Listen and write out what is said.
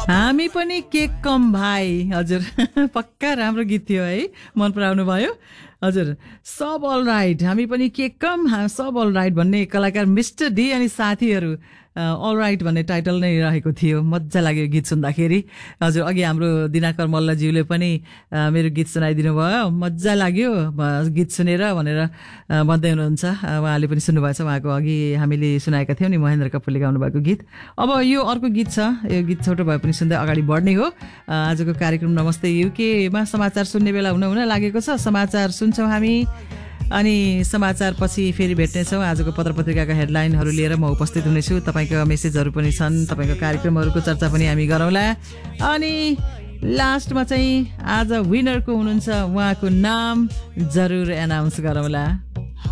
हामी पनि केक कम भाइ हजुर पक्का राम्रो गीत थियो है मन पराउनु भयो हजुर सब अल राइट हामी पनि केक कम सब अल राइट भन्ने कलाकार मिस्टर डी अनि साथीहरू अल राइट भन्ने टाइटल नै रहेको थियो मजा लाग्यो गीत सुन्दाखेरि हजुर अघि हाम्रो दिनाकर मल्लज्यूले पनि मेरो गीत सुनाइदिनु भयो मजा लाग्यो गीत सुनेर भनेर भन्दै हुनुहुन्छ उहाँले पनि सुन्नुभएछ उहाँको अघि हामीले सुनाएका थियौँ नि महेन्द्र कपूरले गाउनु भएको गीत अब यो अर्को गीत छ यो गीत छोटो भए पनि सुन्दै अगाडि बढ्ने हो आजको कार्यक्रम नमस्ते युकेमा समाचार सुन्ने बेला हुन लागेको छ समाचार सुन्छौँ हामी अनि समाचार पछि फेरि भेट्नेछौँ आजको पत्र पत्रिकाका हेडलाइनहरू लिएर म उपस्थित हुनेछु तपाईँको मेसेजहरू पनि छन् तपाईँको कार्यक्रमहरूको चर्चा पनि हामी गरौँला अनि लास्टमा चाहिँ आज विनरको हुनुहुन्छ उहाँको नाम जरुर एनाउन्स गरौँला